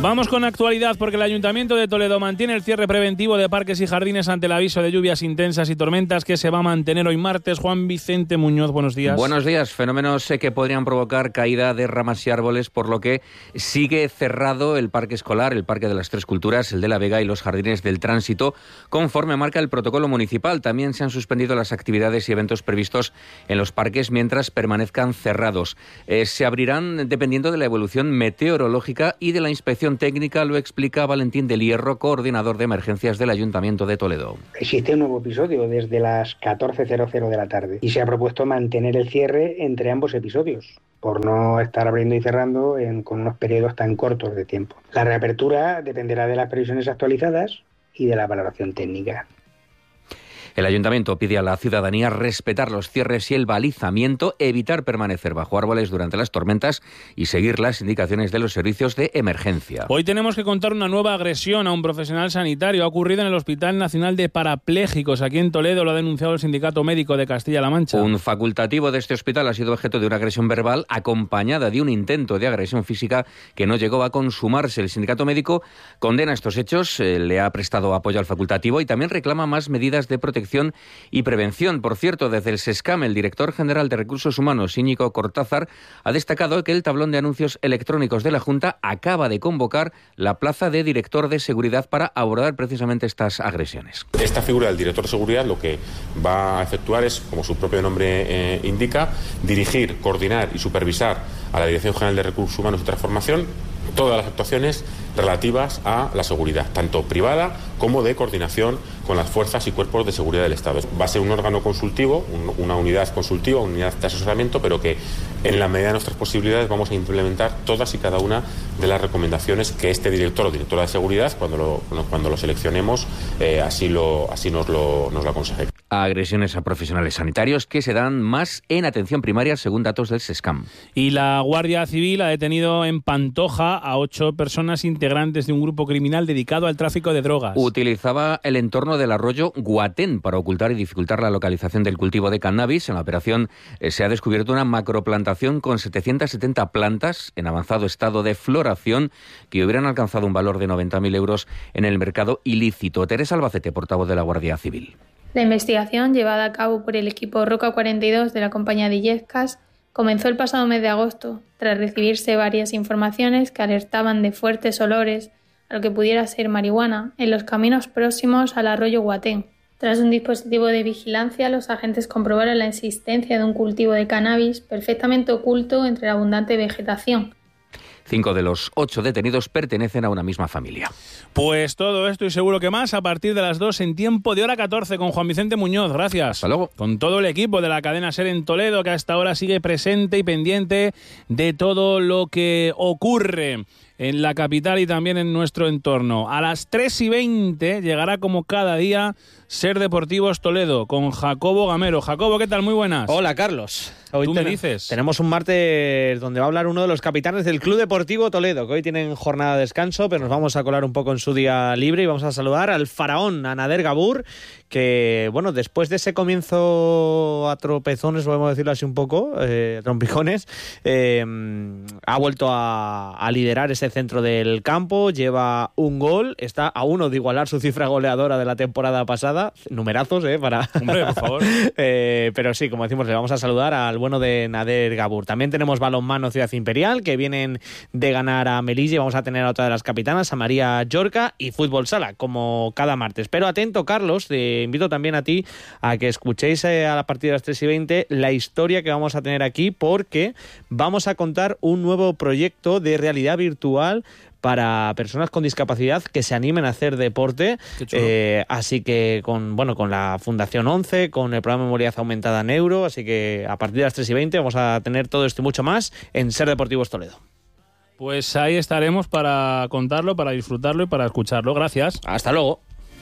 Vamos con actualidad, porque el Ayuntamiento de Toledo mantiene el cierre preventivo de parques y jardines ante el aviso de lluvias intensas y tormentas que se va a mantener hoy martes. Juan Vicente Muñoz, buenos días. Buenos días. Fenómenos que podrían provocar caída de ramas y árboles, por lo que sigue cerrado el parque escolar, el Parque de las Tres Culturas, el de La Vega y los jardines del Tránsito, conforme marca el protocolo municipal. También se han suspendido las actividades y eventos previstos en los parques mientras permanezcan cerrados. Se abrirán dependiendo de la evolución meteorológica y de la inspección técnica, lo explica Valentín del Hierro, coordinador de emergencias del Ayuntamiento de Toledo. Existe un nuevo episodio desde las 14:00 de la tarde y se ha propuesto mantener el cierre entre ambos episodios, por no estar abriendo y cerrando con unos periodos tan cortos de tiempo. La reapertura dependerá de las previsiones actualizadas y de la valoración técnica. El Ayuntamiento pide a la ciudadanía respetar los cierres y el balizamiento, evitar permanecer bajo árboles durante las tormentas y seguir las indicaciones de los servicios de emergencia. Hoy tenemos que contar una nueva agresión a un profesional sanitario. Ha ocurrido en el Hospital Nacional de Parapléjicos, aquí en Toledo. Lo ha denunciado el Sindicato Médico de Castilla-La Mancha. Un facultativo de este hospital ha sido objeto de una agresión verbal acompañada de un intento de agresión física que no llegó a consumarse. El Sindicato Médico condena estos hechos, le ha prestado apoyo al facultativo y también reclama más medidas de protección y prevención. Por cierto, desde el SESCAM, el director general de Recursos Humanos, Íñigo Cortázar, ha destacado que el tablón de anuncios electrónicos de la Junta acaba de convocar la plaza de director de seguridad para abordar precisamente estas agresiones. Esta figura del director de seguridad lo que va a efectuar es, como su propio nombre indica, dirigir, coordinar y supervisar a la Dirección General de Recursos Humanos y Transformación todas las actuaciones relativas a la seguridad, tanto privada como de coordinación con las fuerzas y cuerpos de seguridad del Estado. Va a ser un órgano consultivo, una unidad consultiva, una unidad de asesoramiento, pero que en la medida de nuestras posibilidades vamos a implementar todas y cada una de las recomendaciones que este director o directora de seguridad, cuando lo seleccionemos, así nos lo aconseje. Agresiones a profesionales sanitarios que se dan más en atención primaria, según datos del SESCAM. Y la Guardia Civil ha detenido en Pantoja a 8 personas integrantes de un grupo criminal dedicado al tráfico de drogas. Utilizaba el entorno del arroyo Guatén para ocultar y dificultar la localización del cultivo de cannabis. En la operación se ha descubierto una macroplantación con 770 plantas en avanzado estado de floración que hubieran alcanzado un valor de 90.000 euros en el mercado ilícito. Teresa Albacete, portavoz de la Guardia Civil. La investigación, llevada a cabo por el equipo Roca 42 de la compañía de Illescas, comenzó el pasado mes de agosto, tras recibirse varias informaciones que alertaban de fuertes olores a lo que pudiera ser marihuana en los caminos próximos al arroyo Guatén. Tras un dispositivo de vigilancia, los agentes comprobaron la existencia de un cultivo de cannabis perfectamente oculto entre la abundante vegetación. 5 de los 8 detenidos pertenecen a una misma familia. Pues todo esto y seguro que más a partir de las 2 en Tiempo de Hora 14 con Juan Vicente Muñoz. Gracias. Hasta luego. Con todo el equipo de la cadena SER en Toledo, que hasta ahora sigue presente y pendiente de todo lo que ocurre en la capital y también en nuestro entorno. A las 3:20 llegará como cada día SER Deportivos Toledo con Jacobo Gamero. Jacobo, ¿qué tal? Muy buenas. Hola, Carlos. Hoy ¿Tú me dices? Tenemos un martes donde va a hablar uno de los capitanes del Club Deportivo Toledo, que hoy tienen jornada de descanso, pero nos vamos a colar un poco en su día libre y vamos a saludar al faraón, a Nader Gabur, que, bueno, después de ese comienzo a tropezones, podemos decirlo así un poco, trompicones, ha vuelto a liderar ese centro del campo, lleva un gol, está a uno de igualar su cifra goleadora de la temporada pasada, numerazos, para... Hombre, por favor. Pero sí, como decimos, le vamos a saludar al bueno de Nader Gabur. También tenemos balonmano Ciudad Imperial, que vienen de ganar a Melilla, y vamos a tener a otra de las capitanas, a María Llorca, y fútbol sala, como cada martes. Pero atento, Carlos, te invito también a ti a que escuchéis a partir de las 3:20 la historia que vamos a tener aquí, porque vamos a contar un nuevo proyecto de realidad virtual para personas con discapacidad que se animen a hacer deporte. Así que con la Fundación 11, con el programa de movilidad aumentada Neuro, así que a partir de las 3:20 vamos a tener todo esto y mucho más en SER Deportivos Toledo. Pues ahí estaremos para contarlo, para disfrutarlo y para escucharlo. Gracias. Hasta luego.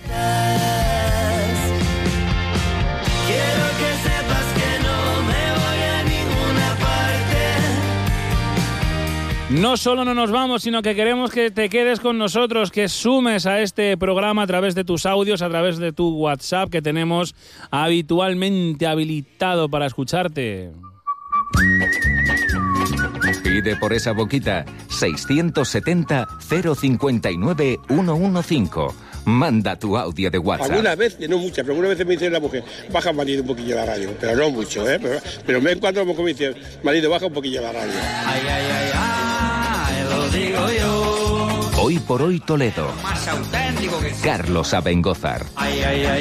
No solo no nos vamos, sino que queremos que te quedes con nosotros, que sumes a este programa a través de tus audios, a través de tu WhatsApp que tenemos habitualmente habilitado para escucharte. Pide por esa boquita 670 059 115. Manda tu audio de WhatsApp. Algunas veces, no muchas, pero algunas veces me dice la mujer, baja marido un poquillo la radio, pero no mucho, pero me encuentro como me dice, marido, baja un poquillo la radio. Ay, ay, ay, ay, lo digo yo. Hoy por hoy Toledo. Más auténtico que... Carlos Abengózar. Ay, ay, ay.